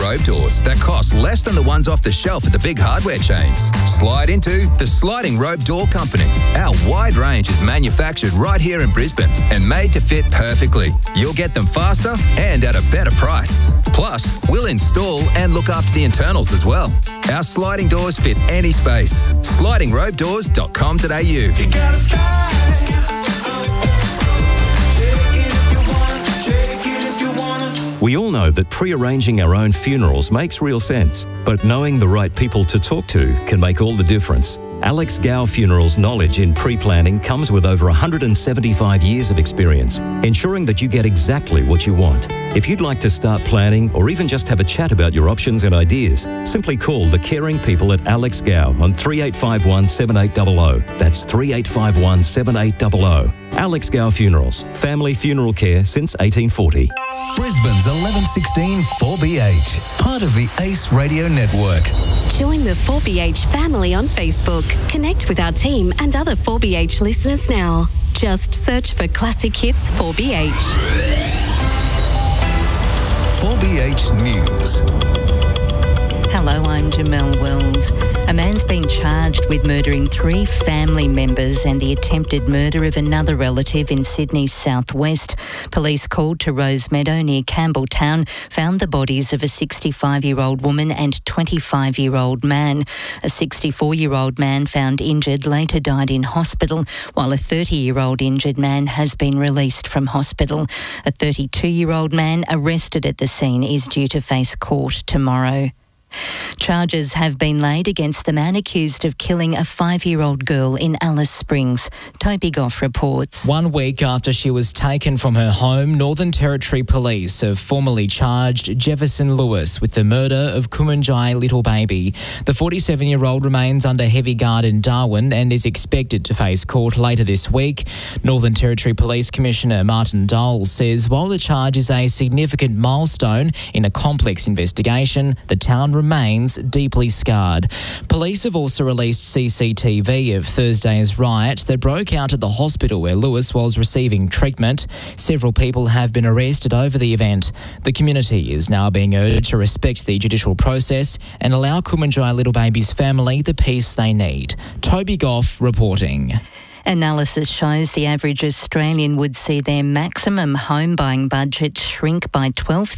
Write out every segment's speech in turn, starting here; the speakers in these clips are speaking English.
robe doors that cost less than the ones off the shelf at the big hardware chains. Slide into the Sliding Robe Door Company. Our wide range is manufactured right here in Brisbane and made to fit perfectly. You'll get them faster and at a better price. Plus, we'll install and look after the internals as well. Our sliding doors fit any space. slidingrobedoors.com.au. You gotta slide. We all know that pre-arranging our own funerals makes real sense, but knowing the right people to talk to can make all the difference. Alex Gow Funerals' knowledge in pre-planning comes with over 175 years of experience, ensuring that you get exactly what you want. If you'd like to start planning or even just have a chat about your options and ideas, simply call the caring people at Alex Gow on 3851 7800. That's 3851 7800. Alex Gow Funerals, family funeral care since 1840. Brisbane's 1116 4BH, part of the Ace Radio Network. Join the 4BH family on Facebook. Connect with our team and other 4BH listeners now. Just search for Classic Hits 4BH. 4BH News. Hello, I'm Jamelle Wells. A man's been charged with murdering 3 family members and the attempted murder of another relative in Sydney's southwest. Police called to Rosemeadow near Campbelltown found the bodies of a 65-year-old woman and 25-year-old man. A 64-year-old man found injured later died in hospital, while a 30-year-old injured man has been released from hospital. A 32-year-old man arrested at the scene is due to face court tomorrow. Charges have been laid against the man accused of killing a 5-year-old girl in Alice Springs. Toby Goff reports. 1 week after she was taken from her home, Northern Territory Police have formally charged Jefferson Lewis with the murder of Kumanjai Little Baby. The 47-year-old remains under heavy guard in Darwin and is expected to face court later this week. Northern Territory Police Commissioner Martin Dole says while the charge is a significant milestone in a complex investigation, the town remains deeply scarred. Police have also released CCTV of Thursday's riot that broke out at the hospital where Lewis was receiving treatment. Several people have been arrested over the event. The community is now being urged to respect the judicial process and allow Kumanjai Little Baby's family the peace they need. Toby Goff reporting. Analysis shows the average Australian would see their maximum home buying budget shrink by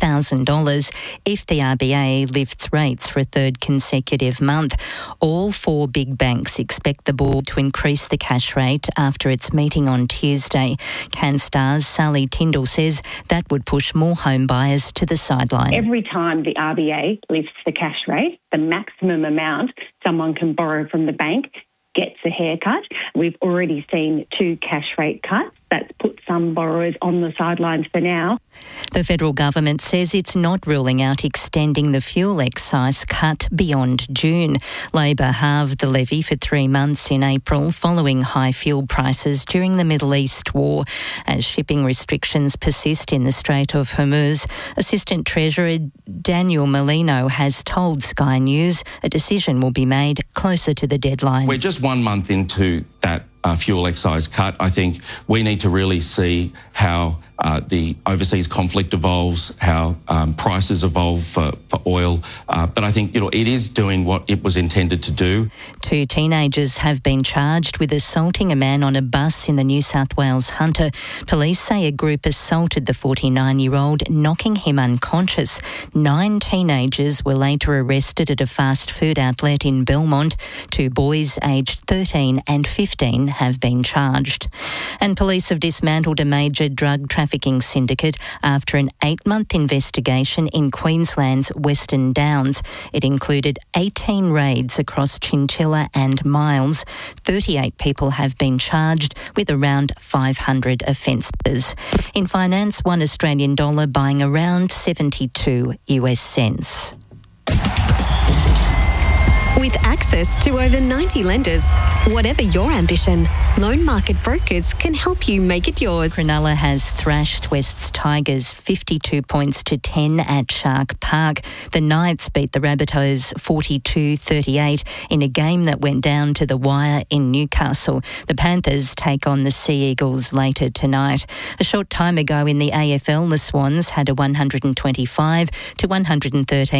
$12,000 if the RBA lifts rates for a third consecutive month. All 4 big banks expect the board to increase the cash rate after its meeting on Tuesday. CanStar's Sally Tyndall says that would push more home buyers to the sideline. Every time the RBA lifts the cash rate, the maximum amount someone can borrow from the bank gets a haircut. We've already seen 2 cash rate cuts. That's put some borrowers on the sidelines for now. The federal government says it's not ruling out extending the fuel excise cut beyond June. Labor halved the levy for 3 months in April following high fuel prices during the Middle East war. As shipping restrictions persist in the Strait of Hormuz, Assistant Treasurer Daniel Molino has told Sky News a decision will be made closer to the deadline. We're just 1 month into that fuel excise cut. I think we need to really see how the overseas conflict evolves, how prices evolve for oil. But I think it is doing what it was intended to do. 2 teenagers have been charged with assaulting a man on a bus in the New South Wales Hunter. Police say a group assaulted the 49-year-old, knocking him unconscious. 9 teenagers were later arrested at a fast food outlet in Belmont. 2 boys aged 13 and 15 have been charged. And police have dismantled a major drug trafficking syndicate after an 8-month investigation in Queensland's Western Downs. It included 18 raids across Chinchilla and Miles. 38 people have been charged with around 500 offences. In finance, $1 Australian dollar buying around 72 US cents. With access to over 90 lenders, whatever your ambition, Loan Market Brokers can help you make it yours. Cronulla has thrashed West's Tigers 52 points to 10 at Shark Park. The Knights beat the Rabbitohs 42-38 in a game that went down to the wire in Newcastle. The Panthers take on the Sea Eagles later tonight. A short time ago in the AFL, the Swans had a 125 to 113